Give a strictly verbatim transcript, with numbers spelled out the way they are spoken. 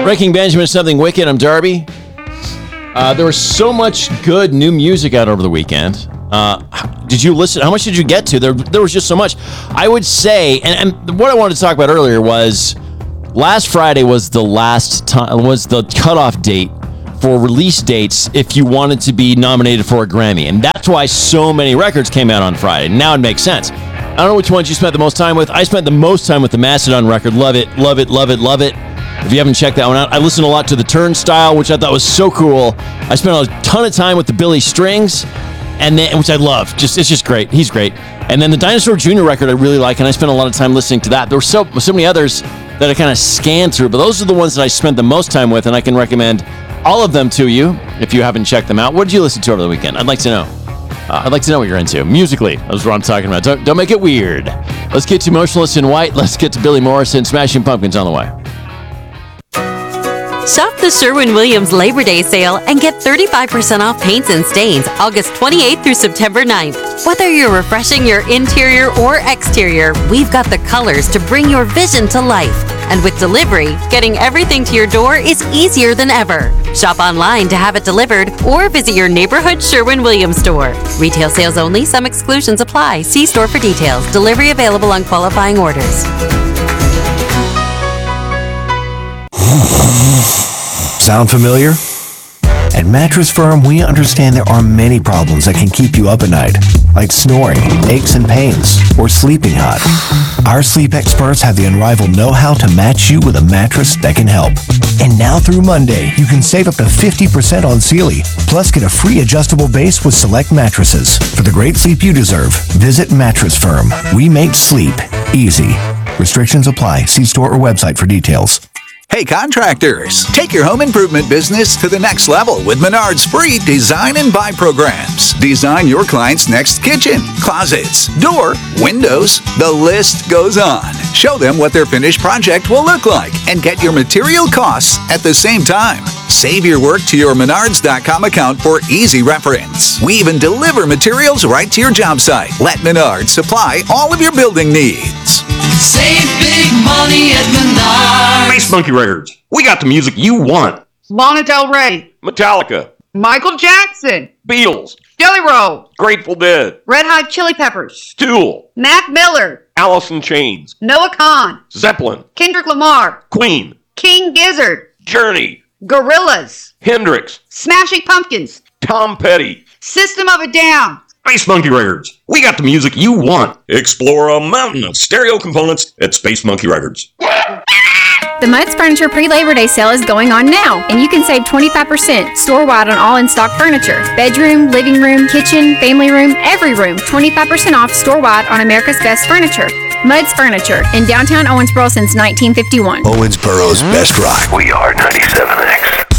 Breaking Benjamin, Something Wicked. I'm Darby. Uh, there was so much good new music out over the weekend. Uh, did you listen? How much did you get to? There, there was just so much. I would say, and, and what I wanted to talk about earlier was last Friday was the last time, was the cutoff date for release dates if you wanted to be nominated for a Grammy. And that's why so many records came out on Friday. Now it makes sense. I don't know which ones you spent the most time with. I spent the most time with the Mastodon record. Love it, love it, love it, love it. If you haven't checked that one out, I listened a lot to the Turnstile, which I thought was so cool. I spent a ton of time with the Billy Strings, and then which I love. Just it's just great. He's great. And then the Dinosaur Junior record I really like, and I spent a lot of time listening to that. There were so so many others that I kind of scanned through, but those are the ones that I spent the most time with, and I can recommend all of them to you if you haven't checked them out. What did you listen to over the weekend? I'd like to know. Uh, I'd like to know what you're into. Musically, that's what I'm talking about. Don't, don't make it weird. Let's get to Motionless in White. Let's get to Billy Morrison. Smashing Pumpkins on the way. Shop the Sherwin-Williams Labor Day sale and get thirty-five percent off paints and stains August twenty-eighth through September ninth. Whether you're refreshing your interior or exterior, we've got the colors to bring your vision to life. And with delivery, getting everything to your door is easier than ever. Shop online to have it delivered or visit your neighborhood Sherwin-Williams store. Retail sales only. Some exclusions apply. See store for details. Delivery available on qualifying orders. Sound familiar? At Mattress Firm, we understand there are many problems that can keep you up at night, like snoring, aches and pains, or sleeping hot. Our sleep experts have the unrivaled know-how to match you with a mattress that can help. And now through Monday, you can save up to fifty percent on Sealy, plus get a free adjustable base with select mattresses. For the great sleep you deserve, visit Mattress Firm. We make sleep easy. Restrictions apply. See store or website for details. Hey contractors, take your home improvement business to the next level with Menard's free design and buy programs. Design your client's next kitchen, closets, door, windows, the list goes on. Show them what their finished project will look like and get your material costs at the same time. Save your work to your Menards dot com account for easy reference. We even deliver materials right to your job site. Let Menards supply all of your building needs. Save big money at Menards. Space Monkey Records. We got the music you want. Lana Del Rey. Metallica. Michael Jackson. Beatles. Jelly Roll. Grateful Dead. Red Hot Chili Peppers. Tool. Mac Miller. Alice in Chains. Noah Kahan. Zeppelin. Kendrick Lamar. Queen. King Gizzard. Journey. Gorillaz. Hendrix. Smashing Pumpkins. Tom Petty. System of a Down. Space Monkey Records. We got the music you want. Explore a mountain of stereo components at Space Monkey Records. The Muds Furniture pre-Labor Day sale is going on now, and you can save twenty-five percent store-wide on all in-stock furniture. Bedroom, living room, kitchen, family room, every room. twenty-five percent off store-wide on America's Best Furniture. Muds Furniture in downtown Owensboro since nineteen fifty-one. Owensboro's best rock. We are ninety-seven